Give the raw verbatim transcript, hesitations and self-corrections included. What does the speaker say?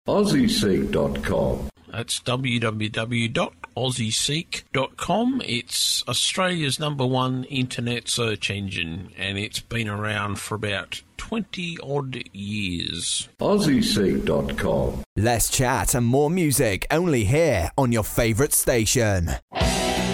Aussie Seek dot com. That's w w w dot aussie seek dot com. It's Australia's number one internet search engine, and it's been around for about twenty-odd years. Aussie Seek dot com. Less chat and more music only here on your favourite station.